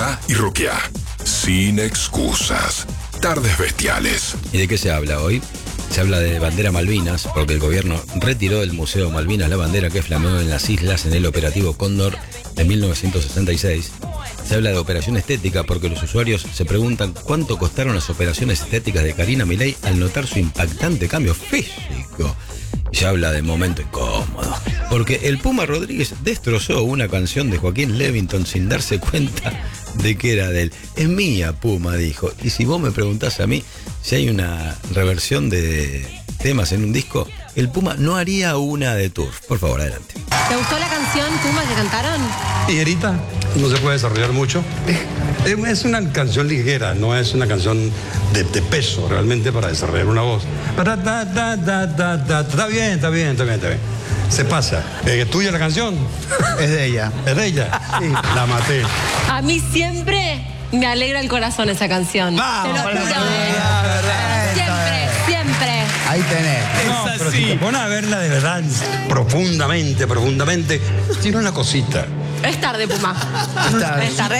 Canta y roquea. Sin excusas. Tardes Bestiales. ¿Y de qué se habla hoy? Se habla de bandera Malvinas, porque el gobierno retiró del Museo Malvinas la bandera que flameó en las islas en el operativo Cóndor de 1966. Se habla de operación estética porque los usuarios se preguntan cuánto costaron las operaciones estéticas de Karina Milei al notar su impactante cambio físico. Y se habla de momento incómodo, porque el Puma Rodríguez destrozó una canción de Joaquín Levington sin darse cuenta de que era de él. Es mía, Puma, dijo. Y si vos me preguntás a mí si hay una reversión de temas en un disco, el Puma no haría una de Turf. Por favor, adelante. ¿Te gustó la canción, Puma, que cantaron? Ligerita, no se puede desarrollar mucho. Es una canción ligera, no es una canción de peso realmente para desarrollar una voz. Está bien. Se pasa. ¿Es tuya la canción? Es de ella. ¿Es de ella? Sí. La maté. A mí siempre me alegra el corazón esa canción. Vamos, te lo juro. Siempre. Ahí tenés. No, pero si te pones a verla de verdad, profundamente, tiene una cosita. Es tarde, Puma. Está bien. Es tarde.